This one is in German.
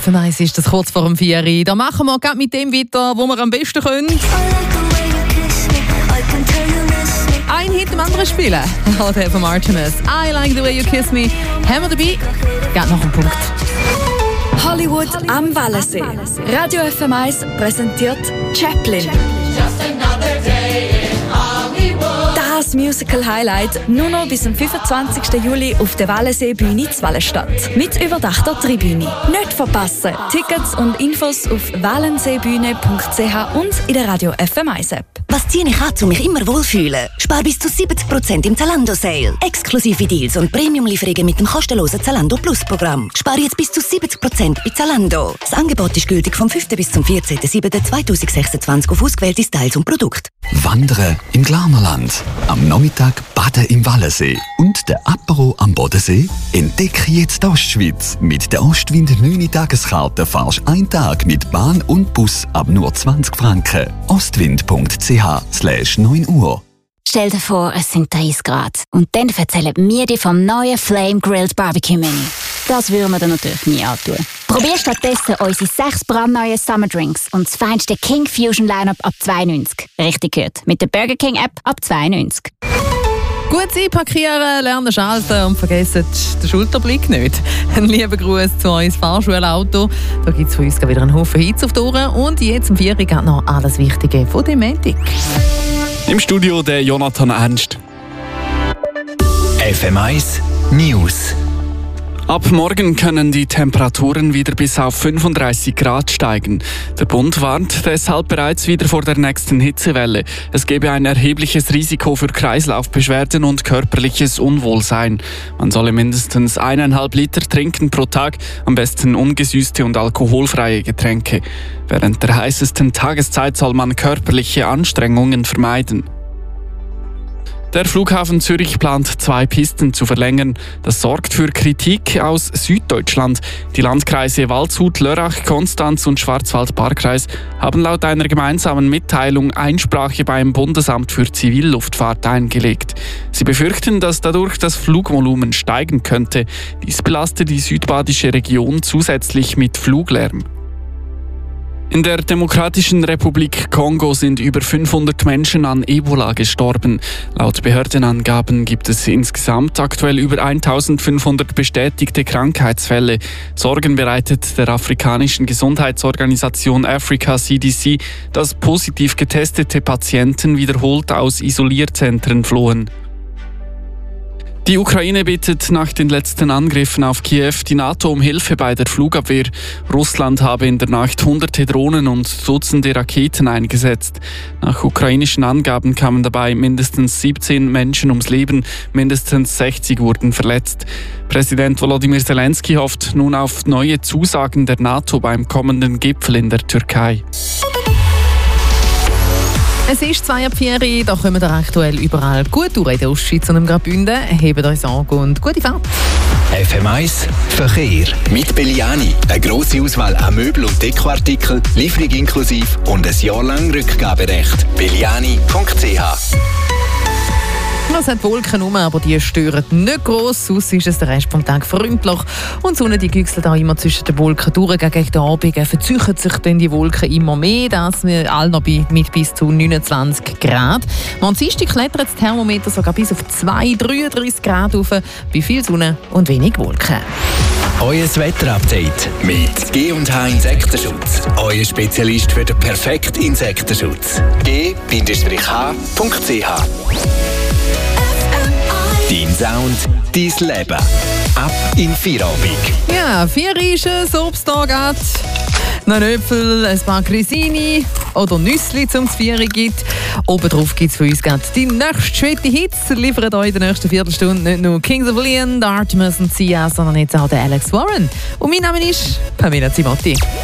FM1 ist das kurz vor dem 4. Da machen wir gerade mit dem weiter, wo wir am besten können. Ein Hit im anderen spielen. Halt von Artemis. I like the way you kiss me. Haben wir dabei? Geht noch einen Punkt. Hollywood am Wallensee. Radio FM1 präsentiert Chaplin. Das Musical-Highlight nur noch bis zum 25. Juli auf der Wallensee-Bühne in Wallenstadt. Mit überdachter Tribüne. Nicht verpassen. Tickets und Infos auf wallenseebühne.ch und in der Radio FM1 App. Was ziehe ich an, um mich immer wohlfühlen? Spar bis zu 70% im Zalando-Sale. Exklusive Deals und Premium-Lieferungen mit dem kostenlosen Zalando Plus-Programm. Spar jetzt bis zu 70% bei Zalando. Das Angebot ist gültig vom 5. bis zum 14.07.2026 auf ausgewählte Styles und Produkte. Wandern im Glarnerland. Am Nachmittag baden im Wallensee. Und der Apero am Bodensee? Entdecke jetzt die Ostschweiz. Mit der Ostwind 9-Tageskarte fahrst du einen Tag mit Bahn und Bus ab nur 20 Franken. ostwind.ch/9 Uhr. Stell dir vor, es sind 30 Grad. Und dann erzählen wir dir vom neuen Flame Grilled Barbecue Menü. Das würden wir dir natürlich nie antun. Probier stattdessen unsere 6 brandneuen Summer Drinks und das feinste King Fusion Lineup ab 92. Richtig gehört. Mit der Burger King App ab 92. Gut einparkieren, lernen schalten und vergessen den Schulterblick nicht. Ein lieber Gruß zu uns Fahrschulauto. Da gibt es von uns wieder einen Haufen Hits auf die Ohren. Und jetzt um 4 Uhr geht noch alles Wichtige von dem Montag. Im Studio der Jonathan Ernst. FM1 News. Ab morgen können die Temperaturen wieder bis auf 35 Grad steigen. Der Bund warnt deshalb bereits wieder vor der nächsten Hitzewelle. Es gebe ein erhebliches Risiko für Kreislaufbeschwerden und körperliches Unwohlsein. Man solle mindestens 1,5 Liter trinken pro Tag, am besten ungesüßte und alkoholfreie Getränke. Während der heißesten Tageszeit soll man körperliche Anstrengungen vermeiden. Der Flughafen Zürich plant 2 Pisten zu verlängern. Das sorgt für Kritik aus Süddeutschland. Die Landkreise Waldshut, Lörrach, Konstanz und Schwarzwald-Baar-Kreis haben laut einer gemeinsamen Mitteilung Einsprache beim Bundesamt für Zivilluftfahrt eingelegt. Sie befürchten, dass dadurch das Flugvolumen steigen könnte. Dies belaste die südbadische Region zusätzlich mit Fluglärm. In der Demokratischen Republik Kongo sind über 500 Menschen an Ebola gestorben. Laut Behördenangaben gibt es insgesamt aktuell über 1500 bestätigte Krankheitsfälle. Sorgen bereitet der afrikanischen Gesundheitsorganisation Africa CDC, dass positiv getestete Patienten wiederholt aus Isolierzentren flohen. Die Ukraine bittet nach den letzten Angriffen auf Kiew die NATO um Hilfe bei der Flugabwehr. Russland habe in der Nacht hunderte Drohnen und Dutzende Raketen eingesetzt. Nach ukrainischen Angaben kamen dabei mindestens 17 Menschen ums Leben, mindestens 60 wurden verletzt. Präsident Volodymyr Zelensky hofft nun auf neue Zusagen der NATO beim kommenden Gipfel in der Türkei. Es ist 2:04, da kommen wir aktuell überall gut durch in der Ostschweiz und im Graubünden. Hebt euch Sorge und gute Fahrt. FM1 Verkehr mit Belliani. Eine grosse Auswahl an Möbel- und Dekoartikeln, Lieferung inklusive und ein Jahr lang Rückgaberecht. Belliani.ch. Es hat Wolken rum, aber die stören nicht gross. Sonst ist es den Rest vom Tag freundlich. Und die Sonne die güchselt auch immer zwischen den Wolken durch. Gegen den Abend verzeichnen sich dann die Wolken immer mehr. Das wir alle noch mit bis zu 29 Grad. Am Dienstag klettert das Thermometer sogar bis auf 33 Grad rauf. Bei viel Sonne und wenig Wolken. Euer Wetterupdate mit G&H Insektenschutz. Euer Spezialist für den perfekten Insektenschutz. G-H.ch. Dein Sound, dein Leben. Ab in Feierabend. Ja, 4 ist es, Obsttag hat. Noch ein Äpfel, ein paar Grissini oder Nüssli zum 4 gibt. Obendrauf gibt es für uns gerade die nächsten schönen Hits. Liefern euch in der nächsten Viertelstunde nicht nur Kings of Leon, Artemis und Sia, sondern jetzt auch der Alex Warren. Und mein Name ist Pamela Zimotti.